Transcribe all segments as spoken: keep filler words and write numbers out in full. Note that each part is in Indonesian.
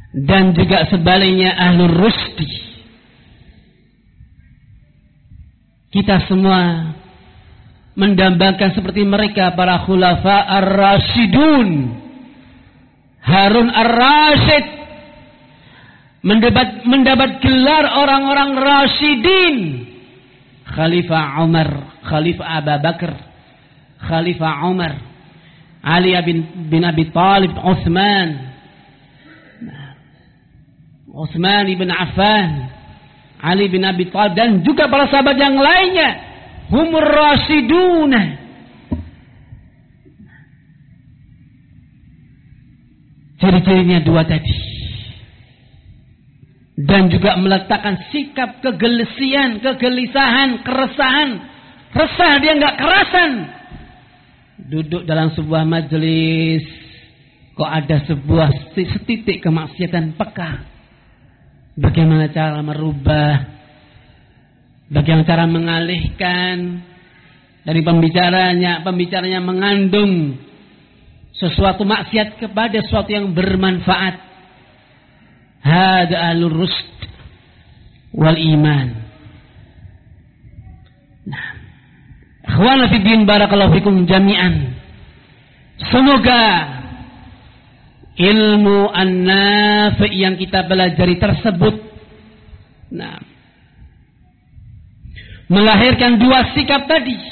dan juga sebaliknya ahlur rusdi. Kita semua mendambakan seperti mereka para khulafa ar-rasyidun. Harun ar-Rasyid mendapat mendapat gelar orang-orang rasyidin. Khalifah Umar, Khalifah Abu Bakar, Khalifah Umar, Ali bin, bin Abi Talib, Utsman, Utsman ibn Affan, Ali bin Abi Talib, dan juga para sahabat yang lainnya. Humur rasyiduna. Ciri-cirinya dua tadi. Dan juga meletakkan sikap kegelesian, kegelisahan, keresahan. Resah, dia enggak kerasan. Duduk dalam sebuah majelis, kok ada sebuah setitik kemaksiatan, peka. Bagaimana cara merubah, bagaimana cara mengalihkan dari pembicaranya, pembicaranya mengandung sesuatu maksiat kepada sesuatu yang bermanfaat. Hada ahlur rusd wal iman. Nah, ikhwana fi din, barakallahu fikum jami'an. Semoga ilmu an-nafi' yang kita pelajari tersebut, nah, melahirkan dua sikap tadi.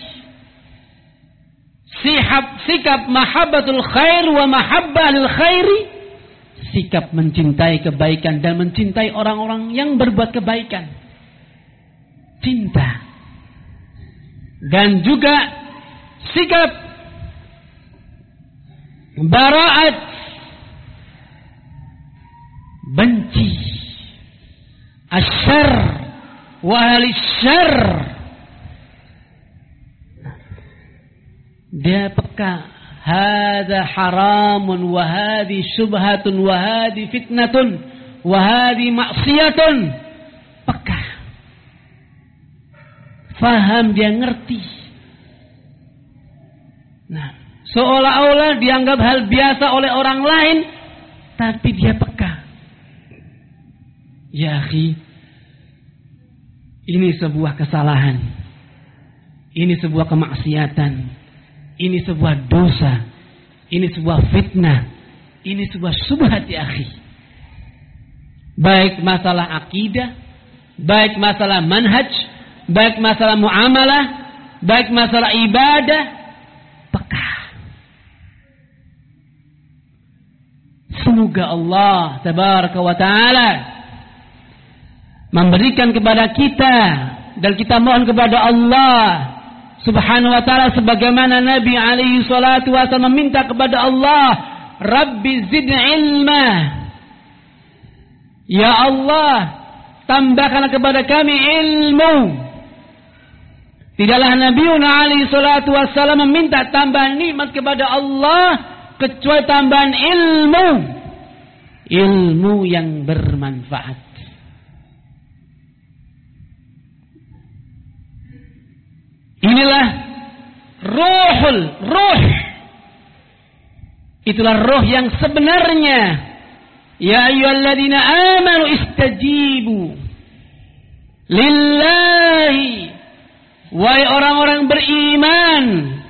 Sikap, sikap mahabbatul khair wa mahabbah lil khairi. Sikap mencintai kebaikan dan mencintai orang-orang yang berbuat kebaikan. Cinta. Dan juga sikap bara'at, benci asyarr wa ahli syarr. Dia peka. Hada haramun wa hadi syubhatun wa hadi fitnatun wa hadi maksiyatun. Peka. Faham, dia ngerti. Nah, seolah-olah dianggap hal biasa oleh orang lain, tapi dia peka. Ya akhi, ini sebuah kesalahan. Ini sebuah kemaksiatan. Ini sebuah dosa. Ini sebuah fitnah. Ini sebuah subhat ya akhi. Baik masalah akidah, baik masalah manhaj, baik masalah muamalah, baik masalah ibadah, peka. Semoga Allah tabaraka wa ta'ala memberikan kepada kita, dan kita mohon kepada Allah Subhanahu wa ta'ala sebagaimana Nabi alaihi salatu wasallam meminta kepada Allah, Rabbi zid ilma. Ya Allah, tambahkanlah kepada kami ilmu. Tidaklah Nabi alaihi salatu wasallam meminta tambahan nikmat kepada Allah kecuali tambahan ilmu. Ilmu yang bermanfaat. Inilah ruhul ruh. Itulah roh yang sebenarnya. Ya ayyuhalladzina amanu istajibu lillahi. Wahai orang-orang beriman,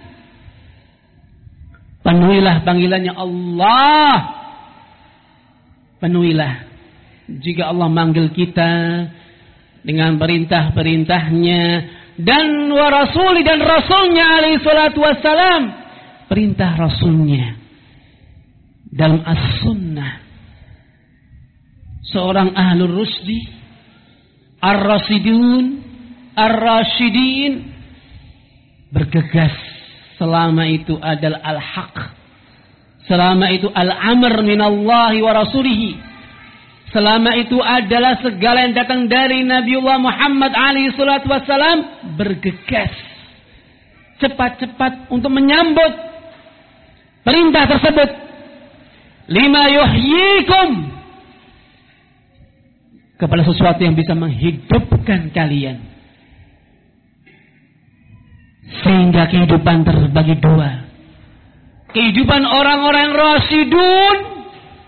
penuhilah panggilannya Allah. Penuhilah. Jika Allah manggil kita dengan perintah-perintahnya, dan wa rasuli, dan rasulnya alaihi salatu wassalam, perintah rasulnya dalam as-sunnah. Seorang ahlur rusdi, ar-rasidun, ar-rasyidin, bergegas selama itu adalah al-haq, selama itu al-amr minallahi wa rasulihi, selama itu adalah segala yang datang dari Nabiullah Muhammad alaihi salatu wassalam, bergegas cepat-cepat untuk menyambut perintah tersebut. Lima yuhyikum, kepada sesuatu yang bisa menghidupkan kalian, sehingga kehidupan terbagi dua. Kehidupan orang-orang rasyidun